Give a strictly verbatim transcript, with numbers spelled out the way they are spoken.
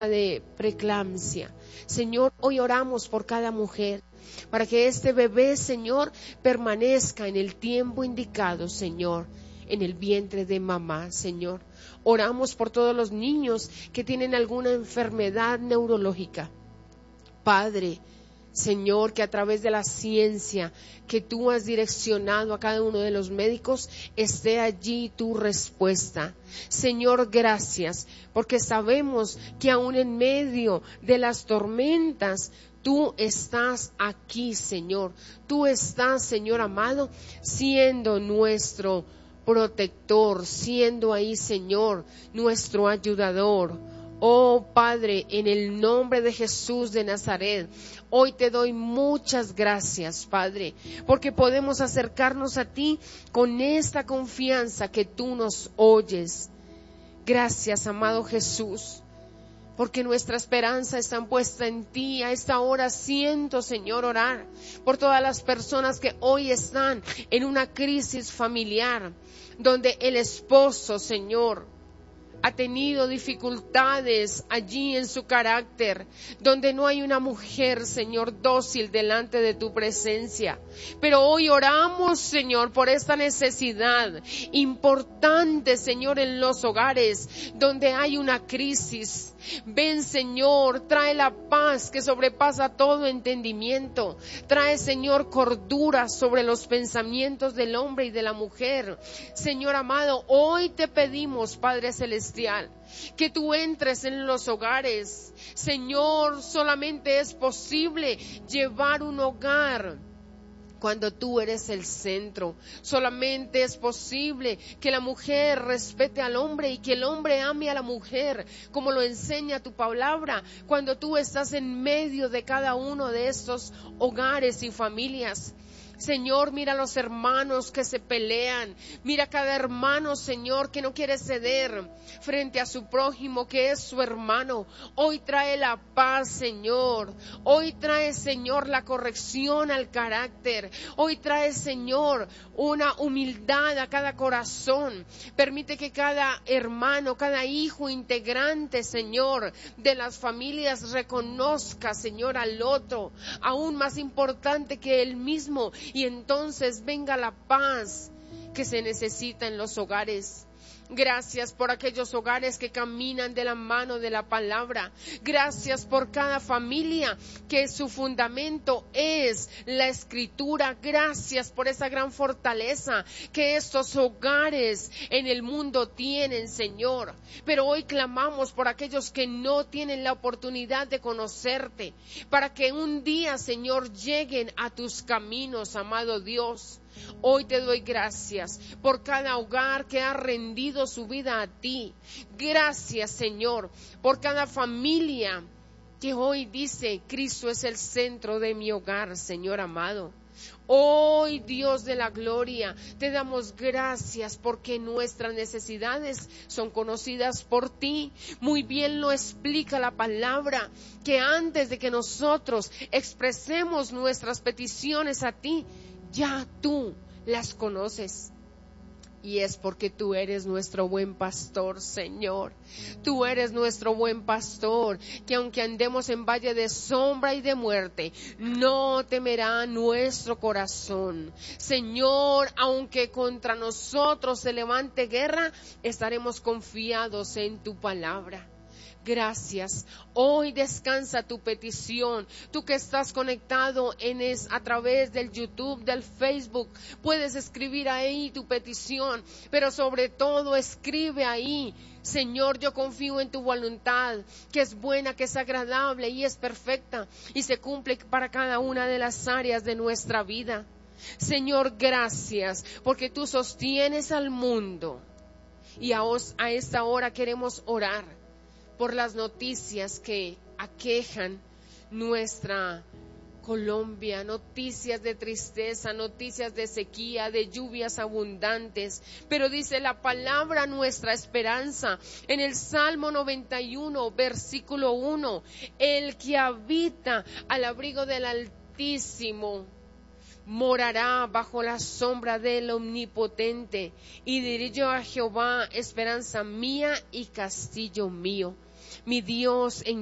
de preeclampsia. Señor, hoy oramos por cada mujer, para que este bebé, Señor, permanezca en el tiempo indicado, Señor, en el vientre de mamá, Señor. Oramos por todos los niños que tienen alguna enfermedad neurológica. Padre, Señor, que a través de la ciencia que tú has direccionado a cada uno de los médicos, esté allí tu respuesta. Señor, gracias, porque sabemos que aún en medio de las tormentas, tú estás aquí, Señor. Tú estás, Señor amado, siendo nuestro protector, siendo ahí, Señor, nuestro ayudador. Oh Padre, en el nombre de Jesús de Nazaret, hoy te doy muchas gracias, Padre, porque podemos acercarnos a ti con esta confianza que tú nos oyes. Gracias, amado Jesús, porque nuestra esperanza está puesta en ti. A esta hora siento, Señor, orar por todas las personas que hoy están en una crisis familiar, donde el esposo, Señor, ha tenido dificultades allí en su carácter, donde no hay una mujer, Señor, dócil delante de tu presencia. Pero hoy oramos, Señor, por esta necesidad importante, Señor, en los hogares donde hay una crisis. Ven, Señor, trae la paz que sobrepasa todo entendimiento. Trae, Señor, cordura sobre los pensamientos del hombre y de la mujer. Señor amado, hoy te pedimos, Padre Celestial, que tú entres en los hogares. Señor, solamente es posible llevar un hogar cuando tú eres el centro. Solamente es posible que la mujer respete al hombre y que el hombre ame a la mujer, como lo enseña tu palabra, cuando tú estás en medio de cada uno de estos hogares y familias. Señor, mira a los hermanos que se pelean, mira a cada hermano, Señor, que no quiere ceder frente a su prójimo, que es su hermano. Hoy trae la paz, Señor. Hoy trae, Señor, la corrección al carácter. Hoy trae, Señor, una humildad a cada corazón. Permite que cada hermano, cada hijo integrante, Señor, de las familias reconozca, Señor, al otro, aún más importante que él mismo. Y entonces venga la paz que se necesita en los hogares. Gracias por aquellos hogares que caminan de la mano de la palabra. Gracias por cada familia que su fundamento es la Escritura. Gracias por esa gran fortaleza que estos hogares en el mundo tienen, Señor. Pero hoy clamamos por aquellos que no tienen la oportunidad de conocerte, para que un día, Señor, lleguen a tus caminos, amado Dios. Hoy te doy gracias por cada hogar que ha rendido su vida a ti. Gracias, Señor, por cada familia que hoy dice: Cristo es el centro de mi hogar, Señor amado. Hoy, Dios de la gloria, te damos gracias porque nuestras necesidades son conocidas por ti. Muy bien lo explica la palabra, que antes de que nosotros expresemos nuestras peticiones a ti, ya tú las conoces. Y es porque tú eres nuestro buen pastor, Señor. Tú eres nuestro buen pastor, que aunque andemos en valle de sombra y de muerte, no temerá nuestro corazón. Señor, aunque contra nosotros se levante guerra, estaremos confiados en tu palabra. Gracias. Hoy descansa tu petición. Tú que estás conectado en es, a través del YouTube, del Facebook, puedes escribir ahí tu petición, pero sobre todo escribe ahí: Señor, yo confío en tu voluntad, que es buena, que es agradable y es perfecta y se cumple para cada una de las áreas de nuestra vida. Señor, gracias porque tú sostienes al mundo. Y a, os, a esta hora queremos orar por las noticias que aquejan nuestra Colombia, noticias de tristeza, noticias de sequía, de lluvias abundantes. Pero dice la palabra, nuestra esperanza, en el Salmo noventa y uno, versículo uno: el que habita al abrigo del Altísimo morará bajo la sombra del Omnipotente. Y diré yo a Jehová, esperanza mía y castillo mío. mi Dios, en